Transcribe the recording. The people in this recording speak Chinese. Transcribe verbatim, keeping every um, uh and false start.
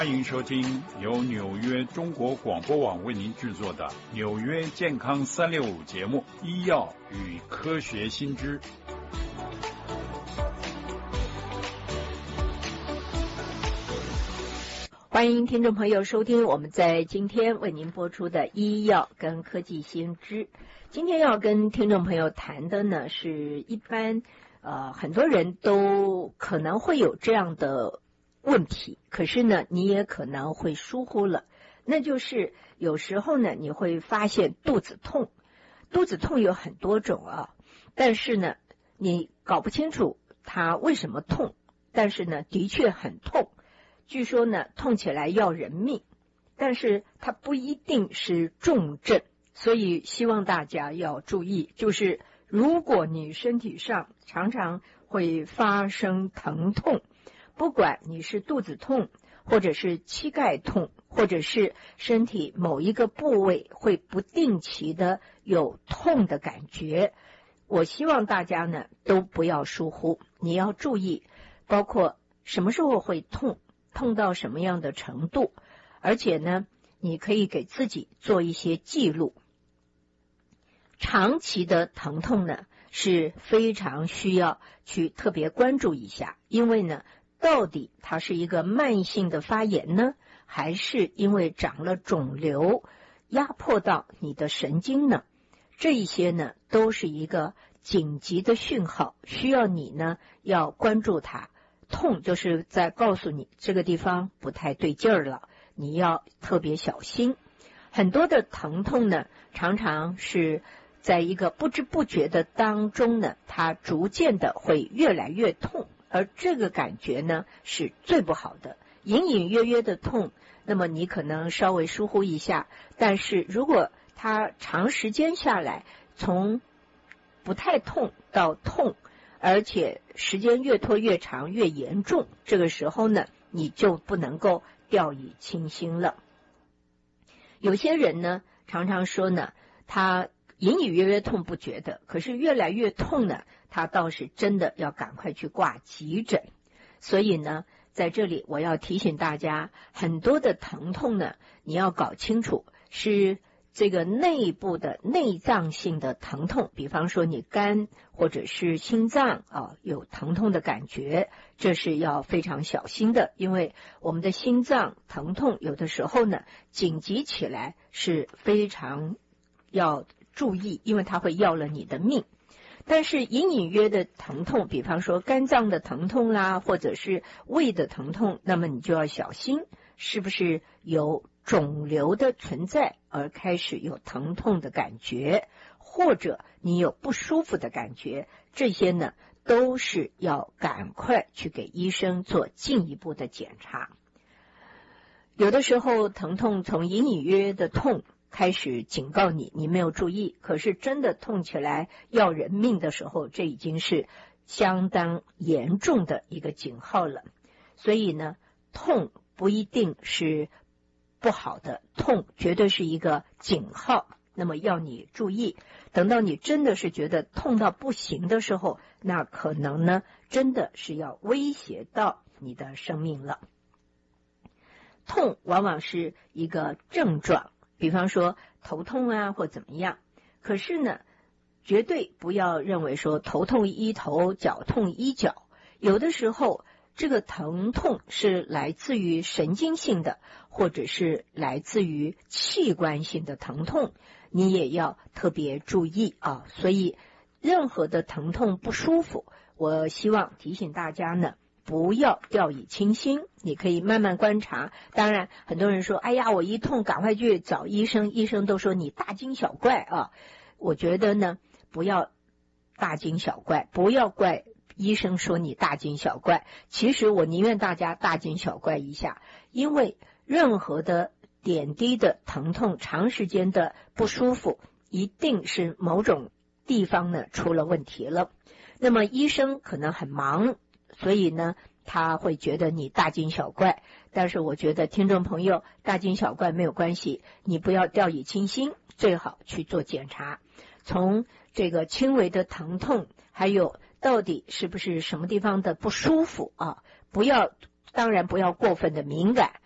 欢迎收听由纽约中国广播网为您制作的《纽约健康三六五》节目《医药与科学新知》。 欢迎听众朋友收听我们在今天为您播出的医药跟科技新知。今天要跟听众朋友谈的呢，是一般呃很多人都可能会有这样的问题，可是呢你也可能会疏忽了，那就是有时候呢你会发现肚子痛，肚子痛有很多种啊，但是呢你搞不清楚它为什么痛，但是呢的确很痛，据说呢痛起来要人命，但是它不一定是重症，所以希望大家要注意，就是如果你身体上常常会发生疼痛，不管你是肚子痛，或者是膝盖痛，或者是身体某一个部位会不定期的有痛的感觉，我希望大家呢都不要疏忽，你要注意，包括什么时候会痛，痛到什么样的程度，而且呢你可以给自己做一些记录。长期的疼痛呢是非常需要去特别关注一下，因为呢到底它是一个慢性的发炎呢，还是因为长了肿瘤压迫到你的神经呢？这一些呢都是一个紧急的讯号，需要你呢要关注它。痛就是在告诉你这个地方不太对劲儿了，你要特别小心。很多的疼痛呢常常是在一个不知不觉的当中呢，它逐渐的会越来越痛，而这个感觉呢是最不好的，隐隐约约的痛，那么你可能稍微疏忽一下，但是如果它长时间下来，从不太痛到痛，而且时间越拖越长越严重，这个时候呢你就不能够掉以轻心了。有些人呢常常说呢，他隐隐约约痛不觉得，可是越来越痛呢，他倒是真的要赶快去挂急诊。所以呢在这里我要提醒大家，很多的疼痛呢你要搞清楚是这个内部的内脏性的疼痛，比方说你肝或者是心脏啊有疼痛的感觉，这是要非常小心的，因为我们的心脏疼痛有的时候呢紧急起来是非常要注意，因为它会要了你的命。但是隐隐约的疼痛，比方说肝脏的疼痛啦，或者是胃的疼痛，那么你就要小心是不是有肿瘤的存在而开始有疼痛的感觉，或者你有不舒服的感觉，这些呢都是要赶快去给医生做进一步的检查。有的时候疼痛从隐隐约约的痛开始警告你，你没有注意，可是真的痛起来要人命的时候，这已经是相当严重的一个警号了。所以呢痛不一定是不好的，痛绝对是一个警号，那么要你注意，等到你真的是觉得痛到不行的时候，那可能呢真的是要威胁到你的生命了。痛往往是一个症状，比方说头痛啊或怎么样，可是呢绝对不要认为说头痛医头脚痛医脚，有的时候这个疼痛是来自于神经性的，或者是来自于器官性的疼痛，你也要特别注意啊。所以任何的疼痛不舒服，我希望提醒大家呢不要掉以轻心，你可以慢慢观察。当然很多人说哎呀我一痛赶快去找医生，医生都说你大惊小怪啊。我觉得呢不要大惊小怪，不要怪医生说你大惊小怪，其实我宁愿大家大惊小怪一下，因为任何的点滴的疼痛，长时间的不舒服，一定是某种地方呢出了问题了。那么医生可能很忙，所以呢他会觉得你大惊小怪，但是我觉得听众朋友大惊小怪没有关系，你不要掉以轻心，最好去做检查，从这个轻微的疼痛，还有到底是不是什么地方的不舒服啊，不要当然不要过分的敏感，